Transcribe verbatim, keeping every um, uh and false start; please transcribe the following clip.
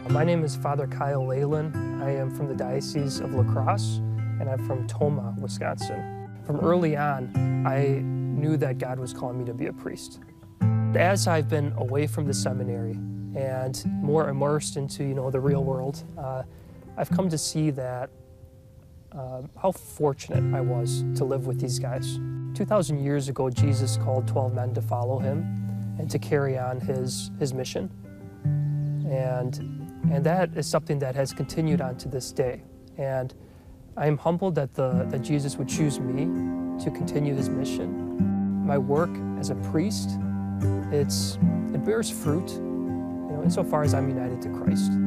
My name is Father Kyle Leyland. I am from the Diocese of La Crosse, and I'm from Tomah, Wisconsin. From early on, I knew that God was calling me to be a priest. As I've been away from the seminary and more immersed into, you know, the real world, uh, I've come to see that uh, how fortunate I was to live with these guys. two thousand years ago, Jesus called twelve men to follow him and to carry on his, his mission. And And that is something that has continued on to this day. And I am humbled that, the, that Jesus would choose me to continue his mission. My work as a priest, it's, it bears fruit, you know, insofar as I'm united to Christ.